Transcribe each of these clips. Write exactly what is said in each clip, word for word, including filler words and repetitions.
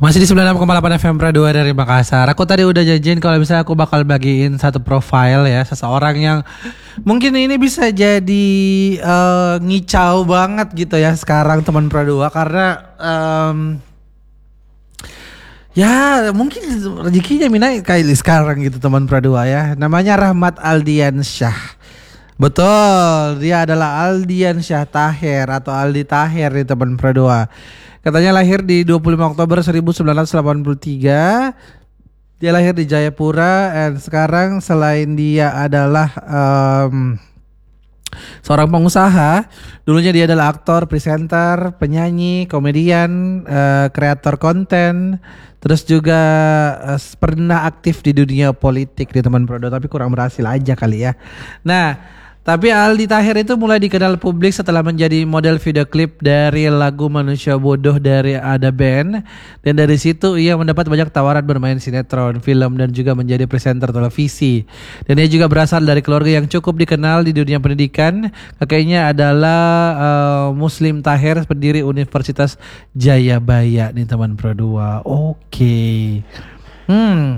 Masih di sembilan puluh enam koma delapan F M Pradua dari Makassar. Aku tadi udah janjiin kalau misalnya aku bakal bagiin satu profile ya, seseorang yang mungkin ini bisa jadi uh, ngicau banget gitu ya sekarang teman Pradua. Karena um, ya mungkin rezekinya Mina kayak sekarang gitu teman Pradua ya. Namanya Rahmat Aldiansyah. Betul, dia adalah Aldiansyah Taher atau Aldi Taher nih teman Pradua. Katanya lahir di dua puluh lima Oktober seribu sembilan ratus delapan puluh tiga. Dia lahir di Jayapura dan sekarang selain dia adalah um, seorang pengusaha, dulunya dia adalah aktor, presenter, penyanyi, komedian, uh, kreator konten, terus juga uh, pernah aktif di dunia politik di teman Prodo, tapi kurang berhasil aja kali ya. Nah, tapi Aldi Taher itu mulai dikenal publik setelah menjadi model video klip dari lagu Manusia Bodoh dari Ada Band. Dan dari situ ia mendapat banyak tawaran bermain sinetron, film, dan juga menjadi presenter televisi. Dan ia juga berasal dari keluarga yang cukup dikenal di dunia pendidikan. Kakeknya adalah uh, Muslim Taher, pendiri Universitas Jayabaya nih teman Produa. Oke. Okay. Hmm.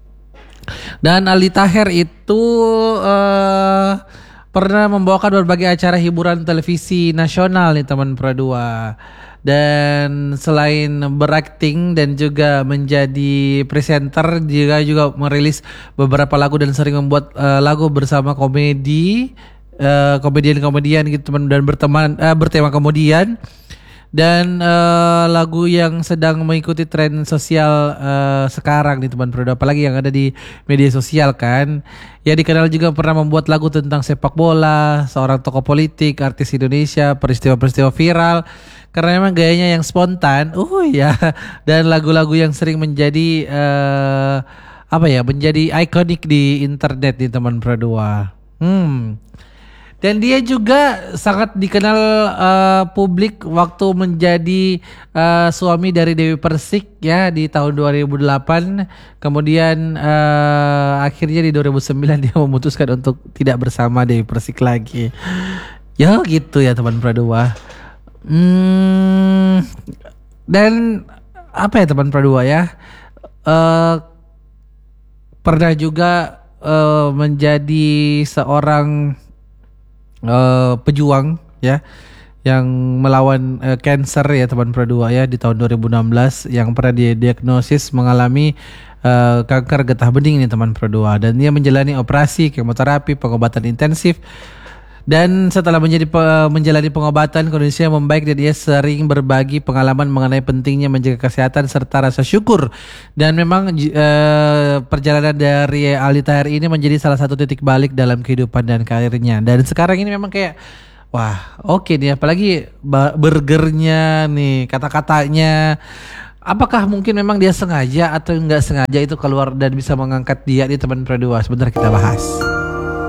Dan Aldi Taher itu uh, pernah membawakan berbagai acara hiburan televisi nasional nih teman Pradua. Dan selain berakting dan juga menjadi presenter, dia juga merilis beberapa lagu dan sering membuat uh, lagu bersama komedi uh, komedian-komedian gitu teman, dan berteman uh, bertema kemudian. Dan uh, lagu yang sedang mengikuti tren sosial uh, sekarang nih teman Pradua, apalagi yang ada di media sosial kan. Ya, dikenal juga pernah membuat lagu tentang sepak bola, seorang tokoh politik, artis Indonesia, peristiwa-peristiwa viral. Karena memang gayanya yang spontan, uh ya, dan lagu-lagu yang sering menjadi uh, apa ya, menjadi ikonik di internet nih teman Pradua. Hmm. Dan dia juga sangat dikenal uh, publik waktu menjadi uh, suami dari Dewi Persik ya di tahun dua ribu delapan. Kemudian uh, akhirnya di dua ribu sembilan dia memutuskan untuk tidak bersama Dewi Persik lagi. Ya gitu ya teman Pradua. Hmm, dan apa ya teman Pradua ya? Uh, pernah juga uh, menjadi seorang Uh, pejuang ya yang melawan uh, cancer ya teman Pradua ya di tahun dua ribu enam belas, yang pernah didiagnosis mengalami uh, kanker getah bening nih teman Pradua, dan dia menjalani operasi, kemoterapi, pengobatan intensif. Dan setelah menjadi pe- menjalani pengobatan, kondisinya membaik dan dia sering berbagi pengalaman mengenai pentingnya menjaga kesehatan serta rasa syukur. Dan memang uh, perjalanan dari Aldi Taher ini menjadi salah satu titik balik dalam kehidupan dan karirnya. Dan sekarang ini memang kayak wah oke okay nih, apalagi ba- burgernya nih, kata-katanya. Apakah mungkin memang dia sengaja atau enggak sengaja itu keluar dan bisa mengangkat dia di teman Pradua? Sebentar kita bahas.